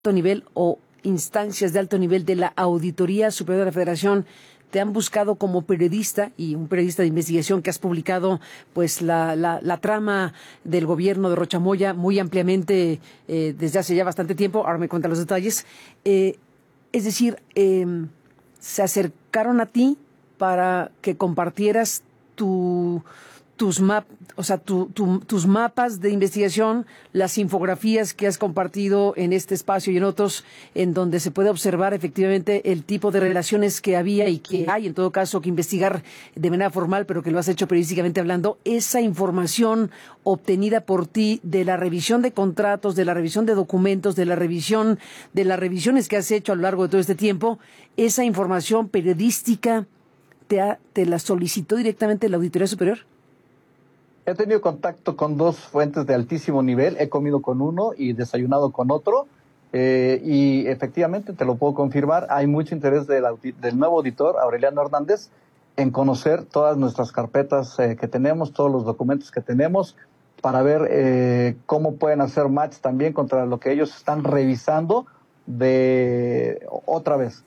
alto nivel o instancias de alto nivel de la Auditoría Superior de la Federación te han buscado como periodista y un periodista de investigación que has publicado pues la trama del gobierno de Rocha Moya muy ampliamente desde hace ya bastante tiempo? Ahora me cuentan los detalles. Es decir, se acercaron a ti para que compartieras tus mapas de investigación, las infografías que has compartido en este espacio y en otros, en donde se puede observar efectivamente el tipo de relaciones que había y que hay, en todo caso, que investigar de manera formal, pero que lo has hecho periodísticamente hablando. Esa información obtenida por ti de la revisión de contratos, de la revisión de documentos, de las revisiones que has hecho a lo largo de todo este tiempo, esa información periodística te la solicitó directamente la Auditoría Superior. He tenido contacto con dos fuentes de altísimo nivel, he comido con uno y desayunado con otro, y efectivamente te lo puedo confirmar, hay mucho interés del nuevo auditor, Aureliano Hernández, en conocer todas nuestras carpetas que tenemos, todos los documentos que tenemos, para ver cómo pueden hacer match también contra lo que ellos están revisando otra vez.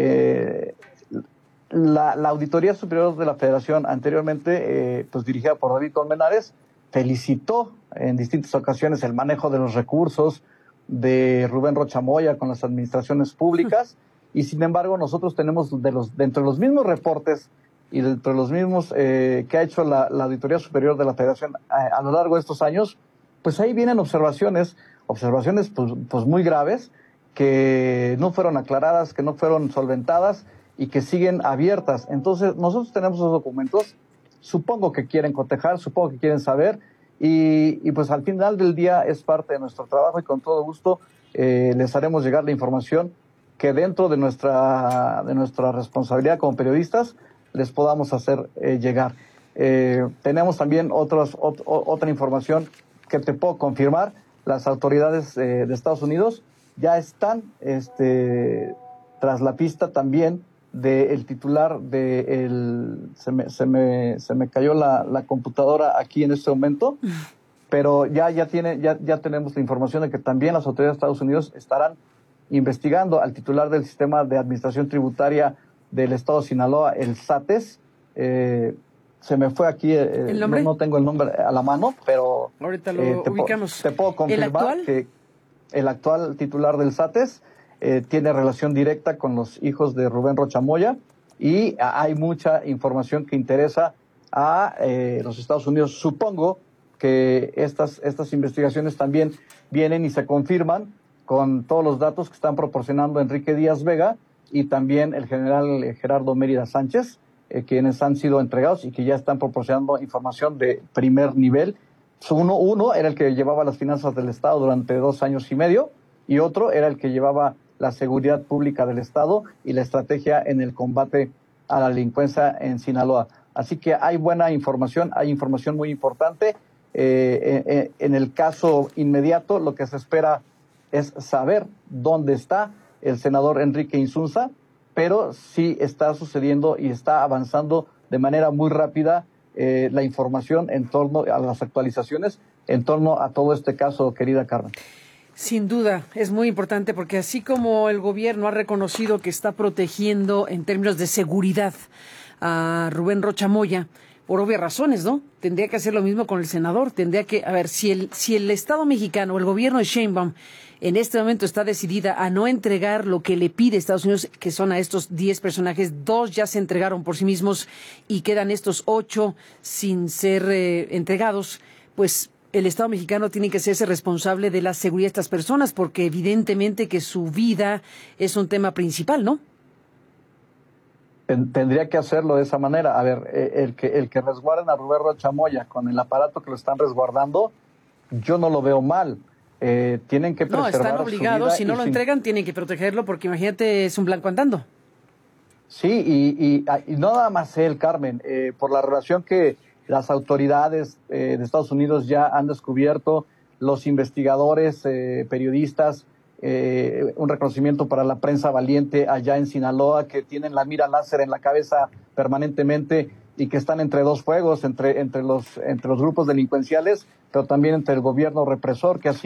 La Auditoría Superior de la Federación, anteriormente pues dirigida por David Colmenares, felicitó en distintas ocasiones el manejo de los recursos de Rubén Rocha Moya con las administraciones públicas, y sin embargo nosotros tenemos dentro de los mismos reportes y dentro de los mismos que ha hecho la Auditoría Superior de la Federación a lo largo de estos años, pues ahí vienen observaciones pues muy graves, que no fueron aclaradas, que no fueron solventadas y que siguen abiertas. Entonces, nosotros tenemos esos documentos, supongo que quieren cotejar, supongo que quieren saber, y pues al final del día es parte de nuestro trabajo, y con todo gusto les haremos llegar la información que dentro de nuestra responsabilidad como periodistas les podamos hacer llegar. Tenemos también otra información que te puedo confirmar. Las autoridades de Estados Unidos ya están tras la pista también del titular se me cayó la computadora aquí en este momento, pero ya tenemos la información de que también las autoridades de Estados Unidos estarán investigando al titular del Sistema de Administración Tributaria del Estado de Sinaloa, el SATES. Se me fue aquí, no tengo el nombre a la mano, pero ahorita lo ubicamos. Te puedo confirmar que el actual titular del SATES tiene relación directa con los hijos de Rubén Rocha Moya, y hay mucha información que interesa a los Estados Unidos. Supongo que estas investigaciones también vienen y se confirman con todos los datos que están proporcionando Enrique Díaz Vega y también el general Gerardo Mérida Sánchez, quienes han sido entregados y que ya están proporcionando información de primer nivel. Uno era el que llevaba las finanzas del Estado durante 2 años y medio, y otro era el que llevaba la seguridad pública del Estado y la estrategia en el combate a la delincuencia en Sinaloa. Así que hay buena información, hay información muy importante. En el caso inmediato, lo que se espera es saber dónde está el senador Enrique Insunza, pero sí está sucediendo y está avanzando de manera muy rápida la información en torno a las actualizaciones, en torno a todo este caso, querida Carmen. Sin duda, es muy importante, porque así como el gobierno ha reconocido que está protegiendo en términos de seguridad a Rubén Rocha Moya, por obvias razones, ¿no? Tendría que hacer lo mismo con el senador. Tendría que, a ver, si el Estado mexicano o el gobierno de Sheinbaum en este momento está decidida a no entregar lo que le pide Estados Unidos, que son a estos 10 personajes, 2 ya se entregaron por sí mismos y quedan estos 8 sin ser entregados, pues el Estado mexicano tiene que hacerse responsable de la seguridad de estas personas, porque evidentemente que su vida es un tema principal, ¿no? Tendría que hacerlo de esa manera. A ver, el que resguarden a Rubén Rocha Moya con el aparato que lo están resguardando, yo no lo veo mal. Tienen que preservar. No, están obligados, si no lo entregan, tienen que protegerlo, porque imagínate, es un blanco andando. Sí, y no nada más él, Carmen, por la relación que las autoridades de Estados Unidos ya han descubierto, los investigadores, periodistas, un reconocimiento para la prensa valiente allá en Sinaloa, que tienen la mira láser en la cabeza permanentemente y que están entre dos fuegos, entre los grupos delincuenciales, pero también entre el gobierno represor, que ha sido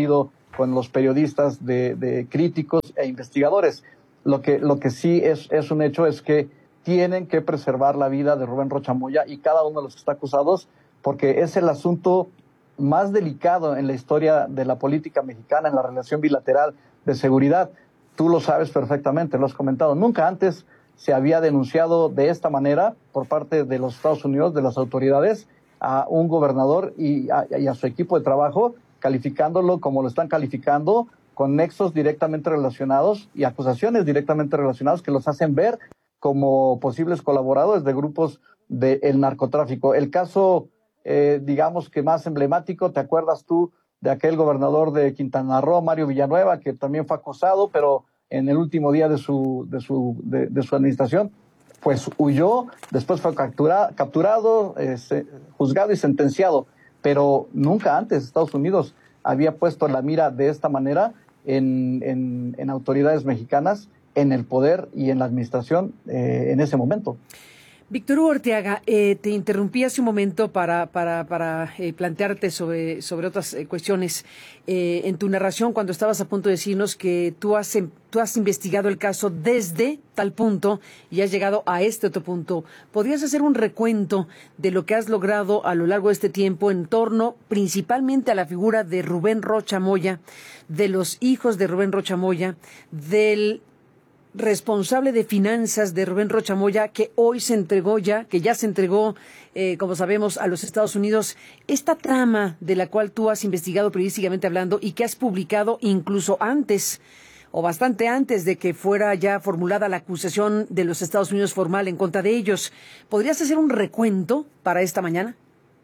con los periodistas de críticos e investigadores. Lo que sí es un hecho es que tienen que preservar la vida de Rubén Rocha Moya y cada uno de los que está acusados, porque es el asunto más delicado en la historia de la política mexicana, en la relación bilateral de seguridad. Tú lo sabes perfectamente, lo has comentado. Nunca antes se había denunciado de esta manera por parte de los Estados Unidos, de las autoridades, a un gobernador y a su equipo de trabajo, calificándolo como lo están calificando, con nexos directamente relacionados y acusaciones directamente relacionadas que los hacen ver como posibles colaboradores de grupos del narcotráfico. El caso, digamos que más emblemático, ¿te acuerdas tú de aquel gobernador de Quintana Roo, Mario Villanueva, que también fue acusado, pero en el último día de su administración, pues huyó, después fue capturado, juzgado y sentenciado, pero nunca antes Estados Unidos había puesto la mira de esta manera en autoridades mexicanas, en el poder y en la administración en ese momento. Víctor Hugo Arteaga, te interrumpí hace un momento para plantearte sobre otras cuestiones. En tu narración, cuando estabas a punto de decirnos que tú has investigado el caso desde tal punto y has llegado a este otro punto, ¿podrías hacer un recuento de lo que has logrado a lo largo de este tiempo en torno principalmente a la figura de Rubén Rocha Moya, de los hijos de Rubén Rocha Moya, del responsable de finanzas de Rubén Rocha Moya, que hoy se entregó que ya se entregó, como sabemos, a los Estados Unidos? Esta trama de la cual tú has investigado periodísticamente hablando y que has publicado incluso antes o bastante antes de que fuera ya formulada la acusación de los Estados Unidos formal en contra de ellos, ¿podrías hacer un recuento para esta mañana?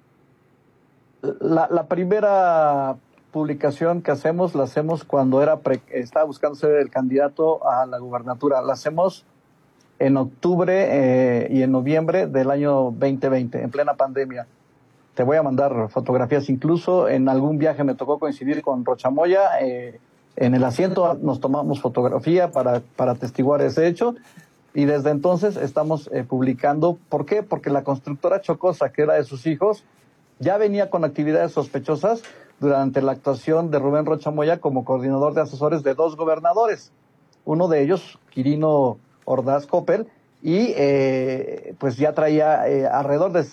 La primera publicación que la hacemos cuando estaba buscando ser el candidato a la gubernatura. La hacemos en octubre y en noviembre del año 2020, en plena pandemia. Te voy a mandar fotografías, incluso en algún viaje me tocó coincidir con Rocha Moya, en el asiento nos tomamos fotografía para atestiguar ese hecho, y desde entonces estamos publicando. ¿Por qué? Porque la constructora Chocosa, que era de sus hijos, ya venía con actividades sospechosas durante la actuación de Rubén Rocha Moya como coordinador de asesores de 2 gobernadores. Uno de ellos, Quirino Ordaz Coppel, y pues ya traía alrededor de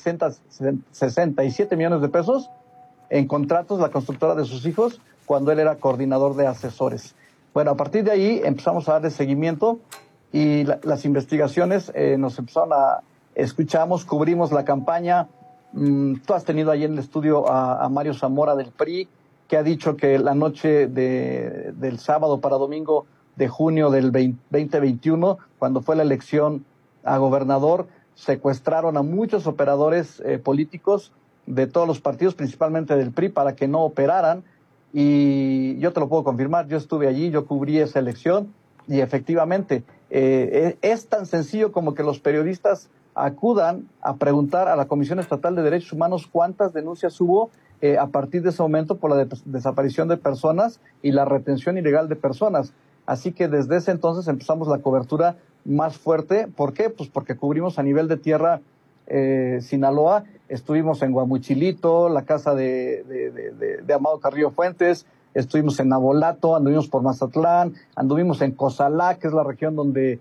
67 millones de pesos en contratos la constructora de sus hijos cuando él era coordinador de asesores. Bueno, a partir de ahí empezamos a darle seguimiento y las investigaciones nos empezaron escuchamos, cubrimos la campaña. Tú has tenido ahí en el estudio a Mario Zamora del PRI, que ha dicho que la noche del sábado para domingo de junio del 2021, cuando fue la elección a gobernador, secuestraron a muchos operadores políticos de todos los partidos, principalmente del PRI, para que no operaran. Y yo te lo puedo confirmar, yo estuve allí, yo cubrí esa elección y efectivamente es tan sencillo como que los periodistas acudan a preguntar a la Comisión Estatal de Derechos Humanos cuántas denuncias hubo a partir de ese momento por la desaparición de personas y la retención ilegal de personas. Así que desde ese entonces empezamos la cobertura más fuerte. ¿Por qué? Pues porque cubrimos a nivel de tierra Sinaloa. Estuvimos en Guamuchilito, la casa de Amado Carrillo Fuentes, estuvimos en Nabolato, anduvimos por Mazatlán, anduvimos en Cozalá, que es la región donde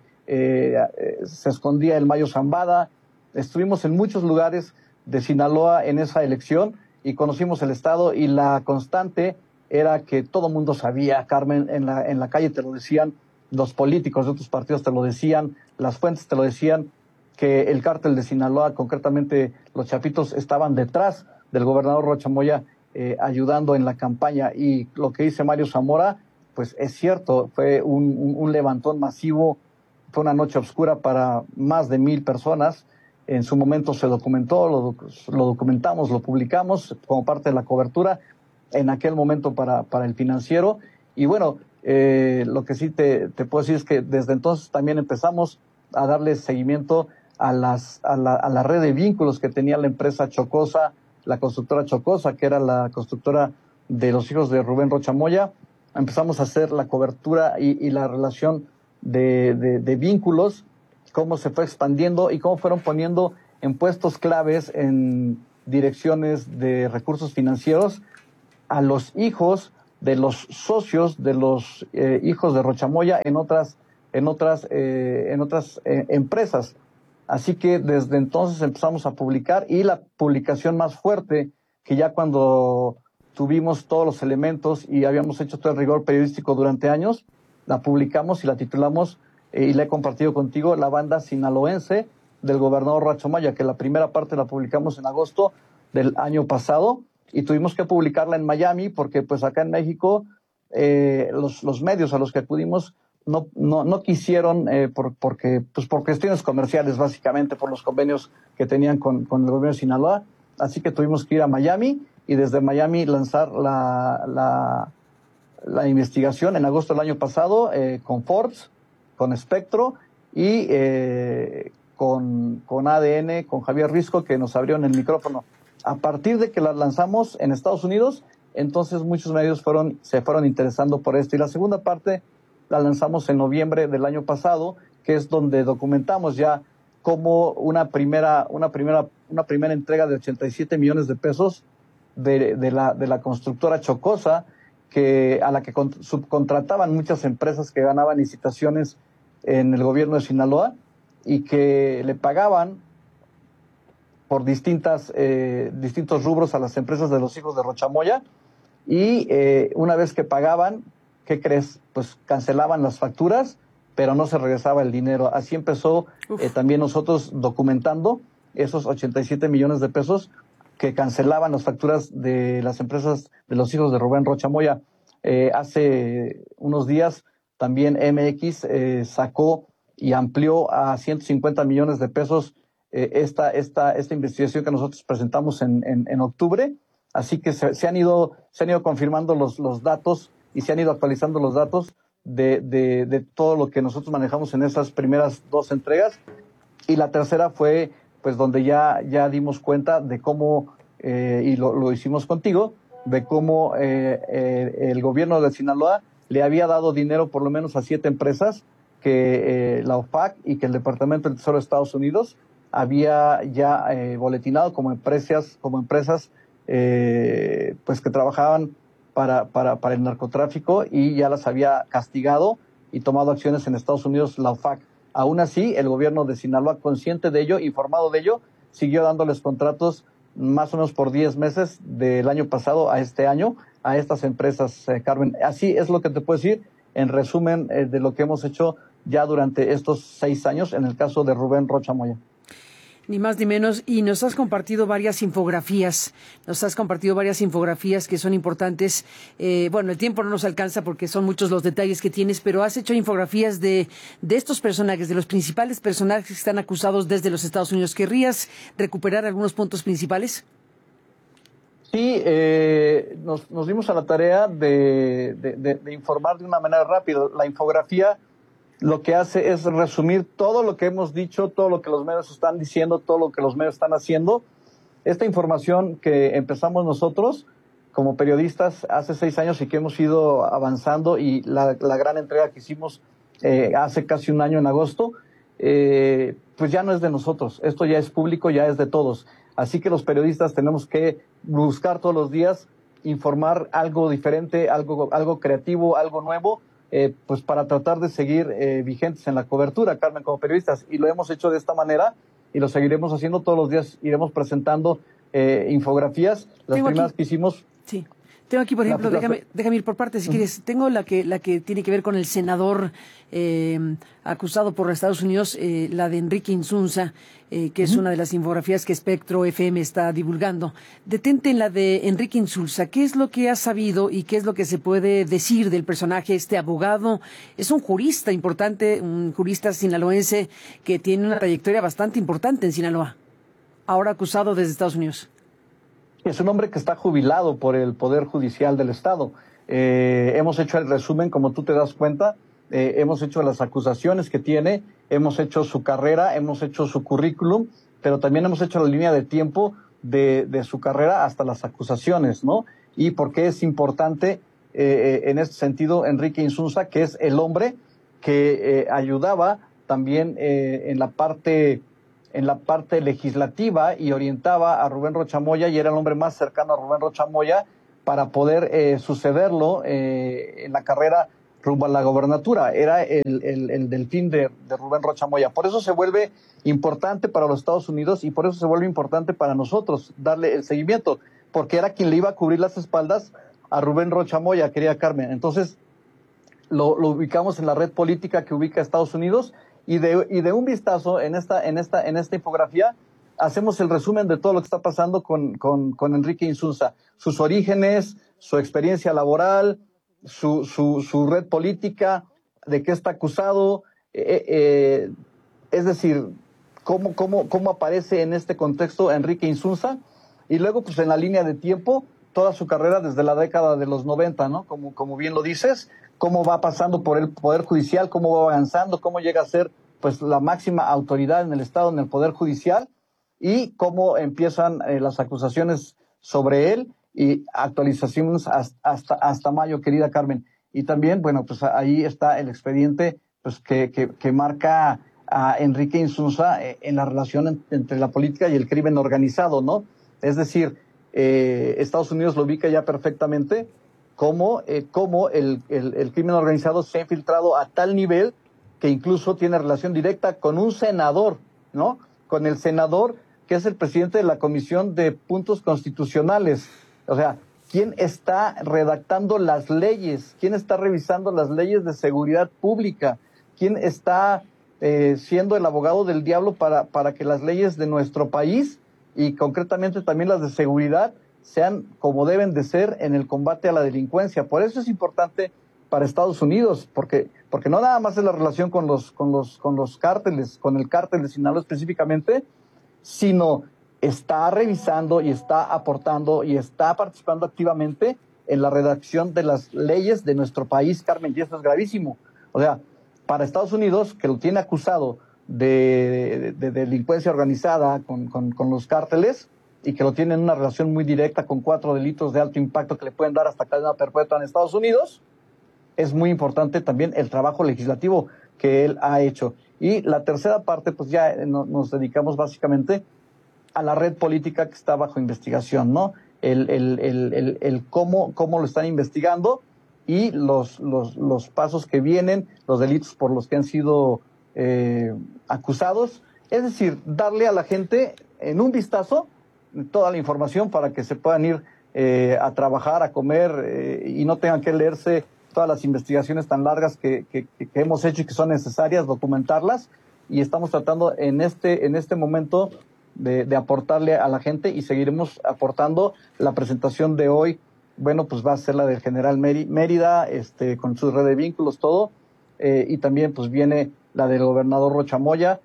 se escondía el Mayo Zambada. Estuvimos en muchos lugares de Sinaloa en esa elección y conocimos el estado, y la constante era que todo el mundo sabía, Carmen, en la calle te lo decían, los políticos de otros partidos te lo decían, las fuentes te lo decían, que el cártel de Sinaloa, concretamente los Chapitos, estaban detrás del gobernador Rocha Moya, ayudando en la campaña. Y lo que dice Mario Zamora, pues es cierto, fue un levantón masivo. Fue una noche oscura para más de 1,000 personas. En su momento se documentó, lo documentamos, lo publicamos como parte de la cobertura en aquel momento para El Financiero. Y bueno, lo que sí te puedo decir es que desde entonces también empezamos a darle seguimiento a la red de vínculos que tenía la empresa Chocosa, la constructora Chocosa, que era la constructora de los hijos de Rubén Rocha Moya. Empezamos a hacer la cobertura y la relación de vínculos, cómo se fue expandiendo y cómo fueron poniendo en puestos claves en direcciones de recursos financieros a los hijos de los socios de los hijos de Rocha Moya en otras empresas. Así que desde entonces empezamos a publicar, y la publicación más fuerte, que ya cuando tuvimos todos los elementos y habíamos hecho todo el rigor periodístico durante años, la publicamos y la titulamos, y la he compartido contigo, La Banda Sinaloense del Gobernador Rocha Moya, que la primera parte la publicamos en agosto del año pasado, y tuvimos que publicarla en Miami porque pues acá en México los medios a los que acudimos no quisieron, por cuestiones comerciales, básicamente por los convenios que tenían con el gobierno de Sinaloa. Así que tuvimos que ir a Miami y desde Miami lanzar la investigación en agosto del año pasado, con Forbes, con Espectro y con ADN, con Javier Risco, que nos abrieron el micrófono. A partir de que la lanzamos en Estados Unidos, entonces muchos medios se fueron interesando por esto. Y la segunda parte la lanzamos en noviembre del año pasado, que es donde documentamos ya cómo una primera entrega de 87 millones de pesos de la constructora Chocosa, a la que subcontrataban muchas empresas que ganaban licitaciones en el gobierno de Sinaloa y que le pagaban por distintos rubros a las empresas de los hijos de Rocha Moya, y una vez que pagaban, ¿qué crees? Pues cancelaban las facturas, pero no se regresaba el dinero. Así empezó también nosotros documentando esos 87 millones de pesos que cancelaban las facturas de las empresas de los hijos de Rubén Rocha Moya. Hace unos días también MX sacó y amplió a 150 millones de pesos esta investigación que nosotros presentamos en octubre. Así que se han ido confirmando los datos y se han ido actualizando los datos de todo lo que nosotros manejamos en esas primeras dos entregas. Y la tercera fue pues donde ya dimos cuenta de cómo, y lo hicimos contigo, de cómo el gobierno de Sinaloa le había dado dinero por lo menos a 7 empresas que la OFAC y que el Departamento del Tesoro de Estados Unidos había ya boletinado como empresas pues que trabajaban para el narcotráfico, y ya las había castigado y tomado acciones en Estados Unidos la OFAC. Aún así, el gobierno de Sinaloa, consciente de ello, informado de ello, siguió dándoles contratos más o menos por 10 meses del año pasado a este año a estas empresas, Carmen. Así es lo que te puedo decir en resumen de lo que hemos hecho ya durante estos 6 años en el caso de Rubén Rocha Moya. Ni más ni menos. Y nos has compartido varias infografías. Que son importantes. Bueno, el tiempo no nos alcanza porque son muchos los detalles que tienes, pero has hecho infografías de estos personajes, de los principales personajes que están acusados desde los Estados Unidos. ¿Querrías recuperar algunos puntos principales? Sí, nos dimos a la tarea de informar de una manera rápida. La infografía lo que hace es resumir todo lo que hemos dicho, todo lo que los medios están diciendo, todo lo que los medios están haciendo. Esta información que empezamos nosotros como periodistas hace 6 años y que hemos ido avanzando, y la gran entrega que hicimos hace casi un año en agosto, pues ya no es de nosotros. Esto ya es público, ya es de todos. Así que los periodistas tenemos que buscar todos los días informar algo diferente, algo creativo, algo nuevo, pues para tratar de seguir vigentes en la cobertura, Carmen, como periodistas. Y lo hemos hecho de esta manera y lo seguiremos haciendo todos los días. Iremos presentando infografías. Las primeras que hicimos... Sí. Tengo aquí, por ejemplo, déjame ir por partes si quieres. Tengo la que tiene que ver con el senador acusado por Estados Unidos, la de Enrique Insunza, que es una de las infografías que Espectro FM está divulgando. Detente en la de Enrique Insulza. ¿Qué es lo que has sabido y qué es lo que se puede decir del personaje? Este abogado es un jurista importante, un jurista sinaloense que tiene una trayectoria bastante importante en Sinaloa, ahora acusado desde Estados Unidos. Es un hombre que está jubilado por el Poder Judicial del Estado. Hemos hecho el resumen, como tú te das cuenta, hemos hecho las acusaciones que tiene, hemos hecho su carrera, hemos hecho su currículum, pero también hemos hecho la línea de tiempo de su carrera hasta las acusaciones, ¿no? Y por qué es importante en este sentido Enrique Insunza, que es el hombre que ayudaba también en la parte legislativa y orientaba a Rubén Rocha Moya, y era el hombre más cercano a Rubén Rocha Moya para poder sucederlo en la carrera rumbo a la gobernatura. Era el delfín de Rubén Rocha Moya. Por eso se vuelve importante para los Estados Unidos y por eso se vuelve importante para nosotros darle el seguimiento, porque era quien le iba a cubrir las espaldas a Rubén Rocha Moya, querida Carmen. Entonces, lo ubicamos en la red política que ubica a Estados Unidos y de un vistazo en esta infografía hacemos el resumen de todo lo que está pasando con Enrique Insunza, sus orígenes, su experiencia laboral, su red política, de qué está acusado, es decir, cómo aparece en este contexto Enrique Insunza, y luego pues en la línea de tiempo toda su carrera desde la década de los 90, ¿no? Como bien lo dices, cómo va pasando por el Poder Judicial, cómo va avanzando, cómo llega a ser pues la máxima autoridad en el Estado, en el Poder Judicial, y cómo empiezan las acusaciones sobre él y actualizaciones hasta mayo, querida Carmen. Y también, bueno, pues ahí está el expediente pues que marca a Enrique Insunza en la relación entre la política y el crimen organizado, ¿no? Es decir, Estados Unidos lo ubica ya perfectamente cómo el crimen organizado se ha infiltrado a tal nivel que incluso tiene relación directa con un senador, ¿no? Con el senador que es el presidente de la Comisión de Puntos Constitucionales. O sea, ¿quién está redactando las leyes? ¿Quién está revisando las leyes de seguridad pública? ¿Quién está siendo el abogado del diablo para que las leyes de nuestro país y concretamente también las de seguridad sean como deben de ser en el combate a la delincuencia? Por eso es importante para Estados Unidos, porque no nada más es la relación con los cárteles, con el cártel de Sinaloa específicamente, sino está revisando y está aportando y está participando activamente en la redacción de las leyes de nuestro país, Carmen, y esto es gravísimo. O sea, para Estados Unidos, que lo tiene acusado de delincuencia organizada con los cárteles y que lo tiene en una relación muy directa con 4 delitos de alto impacto que le pueden dar hasta cadena perpetua en Estados Unidos, es muy importante también el trabajo legislativo que él ha hecho. Y la tercera parte, pues ya nos dedicamos básicamente a la red política que está bajo investigación, ¿no? El cómo lo están investigando y los pasos que vienen, los delitos por los que han sido acusados. Es decir, darle a la gente en un vistazo toda la información para que se puedan ir a trabajar, a comer y no tengan que leerse todas las investigaciones tan largas que hemos hecho y que son necesarias, documentarlas, y estamos tratando en este momento de aportarle a la gente y seguiremos aportando. La presentación de hoy, bueno, pues va a ser la del general Mérida, con su red de vínculos, todo, y también pues viene la del gobernador Rocha Moya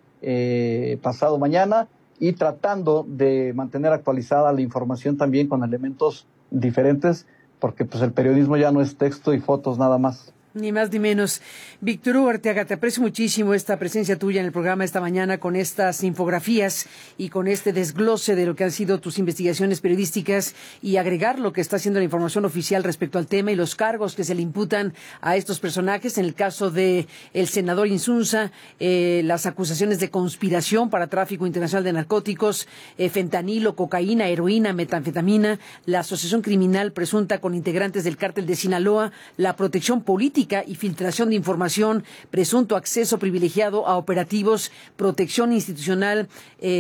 pasado mañana, y tratando de mantener actualizada la información también con elementos diferentes, porque pues el periodismo ya no es texto y fotos nada más. Ni más ni menos. Víctor Hugo Arteaga, te aprecio muchísimo esta presencia tuya en el programa esta mañana con estas infografías y con este desglose de lo que han sido tus investigaciones periodísticas y agregar lo que está haciendo la información oficial respecto al tema y los cargos que se le imputan a estos personajes. En el caso de el senador Insunza, las acusaciones de conspiración para tráfico internacional de narcóticos, fentanilo, cocaína, heroína, metanfetamina, la asociación criminal presunta con integrantes del cártel de Sinaloa, la protección política y filtración de información, presunto acceso privilegiado a operativos, protección institucional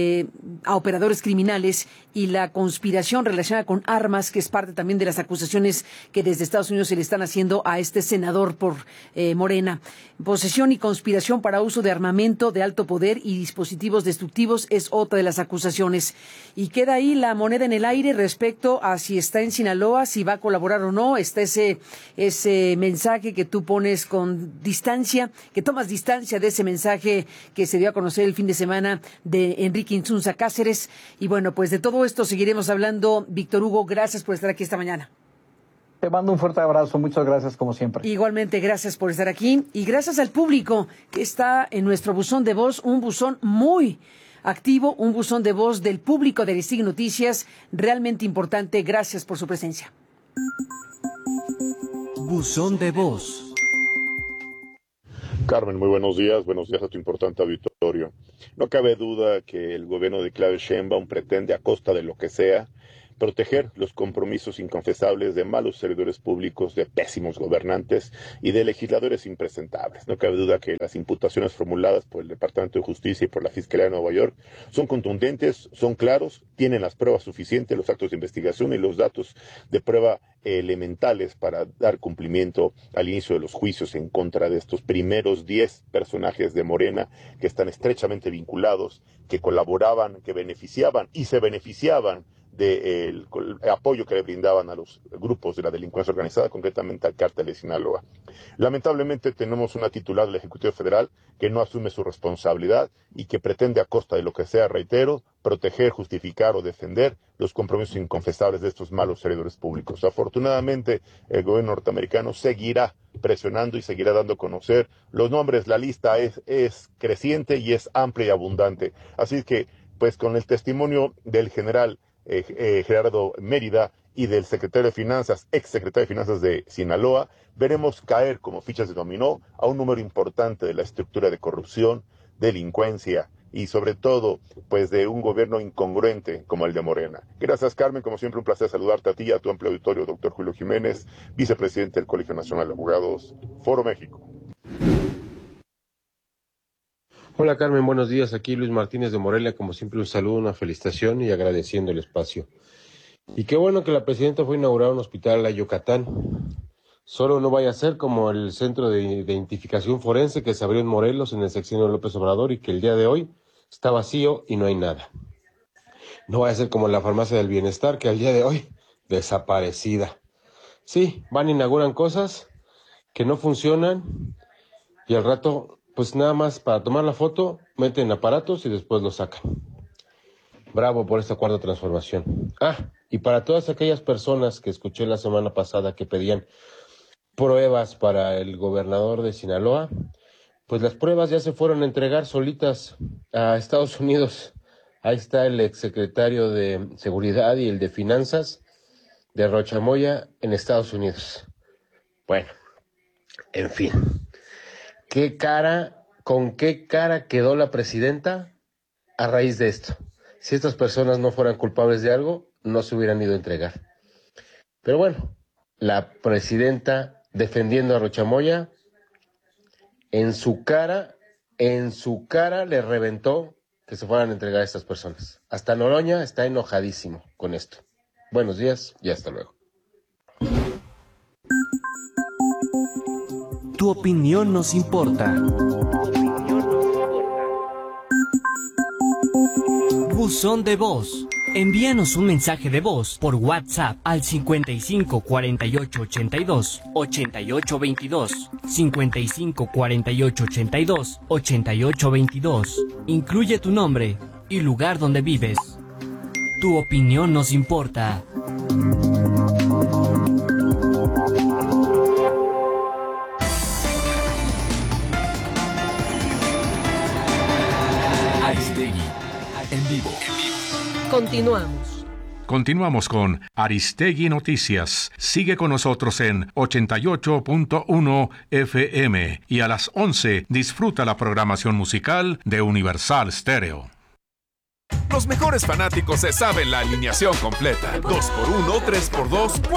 a operadores criminales y la conspiración relacionada con armas, que es parte también de las acusaciones que desde Estados Unidos se le están haciendo a este senador por Morena. Posesión y conspiración para uso de armamento de alto poder y dispositivos destructivos es otra de las acusaciones. Y queda ahí la moneda en el aire respecto a si está en Sinaloa, si va a colaborar o no. Está ese mensaje que tú pones con distancia, que tomas distancia de ese mensaje que se dio a conocer el fin de semana de Enrique Insunza Cáceres. Y bueno, pues de todo esto seguiremos hablando. Víctor Hugo, gracias por estar aquí esta mañana. Te mando un fuerte abrazo, muchas gracias como siempre. Igualmente, gracias por estar aquí y gracias al público que está en nuestro buzón de voz, un buzón muy activo, un buzón de voz del público de Listín Noticias, realmente importante. Gracias por su presencia. Buzón de voz. Carmen, muy buenos días a tu importante auditorio. No cabe duda que el gobierno de Claudia Sheinbaum pretende, a costa de lo que sea, proteger los compromisos inconfesables de malos servidores públicos, de pésimos gobernantes y de legisladores impresentables. No cabe duda que las imputaciones formuladas por el Departamento de Justicia y por la Fiscalía de Nueva York son contundentes, son claros, tienen las pruebas suficientes, los actos de investigación y los datos de prueba elementales para dar cumplimiento al inicio de los juicios en contra de estos primeros 10 personajes de Morena que están estrechamente vinculados, que colaboraban, que beneficiaban y se beneficiaban del apoyo que le brindaban a los grupos de la delincuencia organizada, concretamente al cártel de Sinaloa. Lamentablemente tenemos una titular del Ejecutivo Federal que no asume su responsabilidad y que pretende a costa de lo que sea, reitero, proteger, justificar o defender los compromisos inconfesables de estos malos servidores públicos. Afortunadamente, el gobierno norteamericano seguirá presionando y seguirá dando a conocer los nombres. La lista es creciente y es amplia y abundante. Así que, pues con el testimonio del general Gerardo Mérida y del secretario de Finanzas, ex secretario de Finanzas de Sinaloa, veremos caer como fichas de dominó a un número importante de la estructura de corrupción, delincuencia y sobre todo, pues de un gobierno incongruente como el de Morena. Gracias, Carmen, como siempre un placer saludarte a ti y a tu amplio auditorio, doctor Julio Jiménez, vicepresidente del Colegio Nacional de Abogados, Foro México. Hola Carmen, buenos días. Aquí Luis Martínez de Morelia, como siempre un saludo, una felicitación y agradeciendo el espacio. Y qué bueno que la presidenta fue a inaugurar un hospital a Yucatán. Solo no vaya a ser como el centro de identificación forense que se abrió en Morelos en el sexenio de López Obrador y que el día de hoy está vacío y no hay nada. No vaya a ser como la farmacia del bienestar que al día de hoy desaparecida. Sí, van a inauguran cosas que no funcionan y al rato pues nada más para tomar la foto, meten aparatos y después lo sacan. Bravo por esta cuarta transformación. Y para todas aquellas personas que escuché la semana pasada que pedían pruebas para el gobernador de Sinaloa, pues las pruebas ya se fueron a entregar solitas a Estados Unidos. Ahí está el exsecretario de Seguridad y el de Finanzas de Rocha Moya en Estados Unidos. Bueno, en fin. ¿Con qué cara quedó la presidenta a raíz de esto? Si estas personas no fueran culpables de algo, no se hubieran ido a entregar. Pero bueno, la presidenta defendiendo a Rocha Moya, en su cara le reventó que se fueran a entregar a estas personas. Hasta Noroña está enojadísimo con esto. Buenos días y hasta luego. Tu opinión nos importa. Buzón de voz. Envíanos un mensaje de voz por WhatsApp al 55 48 82 88 22, 55 48 82 88 22. Incluye tu nombre y lugar donde vives. Tu opinión nos importa. Aristegui, en vivo. Continuamos con Aristegui Noticias. Sigue con nosotros en 88.1 FM y a las 11 disfruta la programación musical de Universal Stereo. Los mejores fanáticos se saben la alineación completa. 2x1, 3x2,